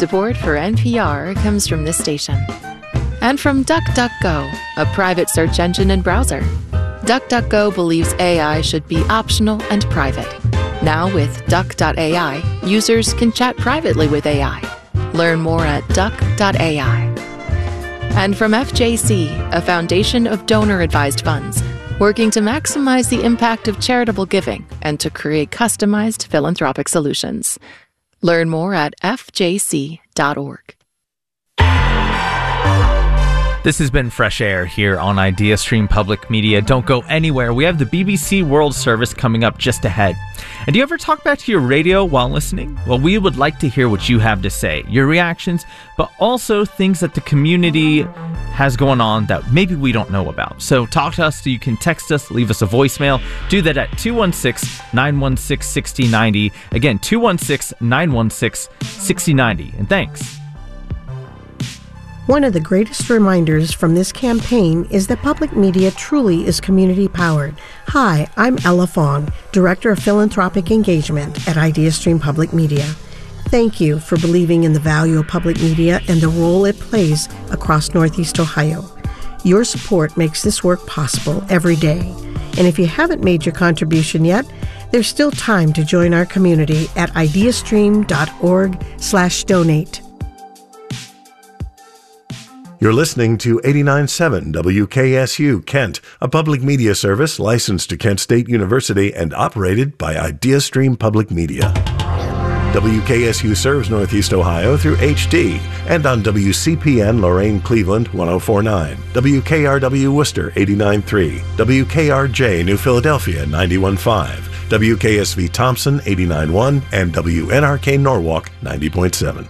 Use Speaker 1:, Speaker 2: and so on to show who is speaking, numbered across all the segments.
Speaker 1: Support for NPR comes from this station. And from DuckDuckGo, a private search engine and browser. DuckDuckGo believes AI should be optional and private. Now with Duck.ai, users can chat privately with AI. Learn more at Duck.ai. And from FJC, a foundation of donor-advised funds, working to maximize the impact of charitable giving and to create customized philanthropic solutions. Learn more at fjc.org.
Speaker 2: This has been Fresh Air here on IdeaStream Public Media. Don't go anywhere. We have the BBC World Service coming up just ahead. And do you ever talk back to your radio while listening? Well, we would like to hear what you have to say, your reactions, but also things that the community has going on that maybe we don't know about. So talk to us. You can text us, leave us a voicemail. Do that at 216-916-6090. Again, 216-916-6090. And thanks.
Speaker 3: One of the greatest reminders from this campaign is that public media truly is community-powered. Hi, I'm Ella Fong, Director of Philanthropic Engagement at IdeaStream Public Media. Thank you for believing in the value of public media and the role it plays across Northeast Ohio. Your support makes this work possible every day. And if you haven't made your contribution yet, there's still time to join our community at ideastream.org/donate.
Speaker 4: You're listening to 89.7 WKSU Kent, a public media service licensed to Kent State University and operated by IdeaStream Public Media. WKSU serves Northeast Ohio through HD and on WCPN Lorain Cleveland 104.9, WKRW Worcester 89.3, WKRJ New Philadelphia 91.5, WKSV Thompson 89.1, and WNRK Norwalk 90.7.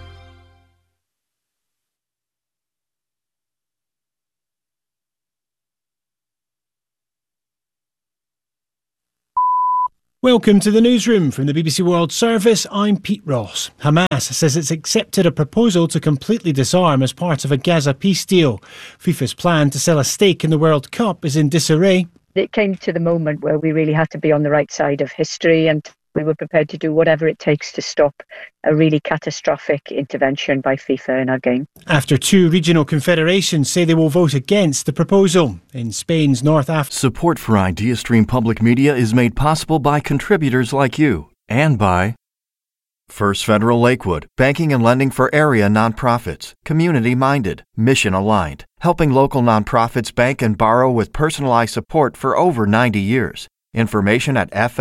Speaker 5: Welcome to the newsroom from the BBC World Service. I'm Pete Ross. Hamas says it's accepted a proposal to completely disarm as part of a Gaza peace deal. FIFA's plan to sell a stake in the World Cup is in disarray.
Speaker 6: It came to the moment where we really had to be on the right side of history, and we were prepared to do whatever it takes to stop a really catastrophic intervention by FIFA in our game.
Speaker 5: After two regional confederations say they will vote against the proposal. In Spain's North Africa.
Speaker 7: Support for IdeaStream Public Media is made possible by contributors like you and by First Federal Lakewood, banking and lending for area nonprofits, community-minded, mission-aligned, helping local nonprofits bank and borrow with personalized support for over 90 years. Information at